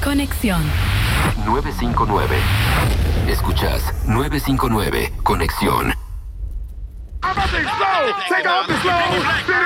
Conexión 959. Escuchas 959. Conexión. I'm up and slow. Take off the slow.